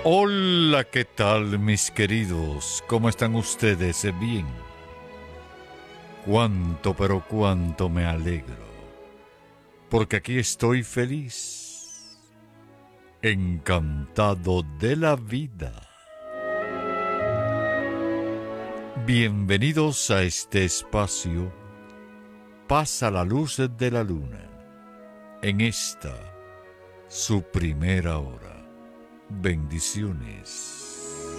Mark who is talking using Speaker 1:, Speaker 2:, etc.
Speaker 1: Hola, ¿qué tal mis queridos? ¿Cómo están ustedes? Bien. Cuánto, pero cuánto me alegro. Porque aquí estoy feliz. Encantado de la vida. Bienvenidos a este espacio. Pasa la luz de la luna. En esta, su primera hora. Bendiciones.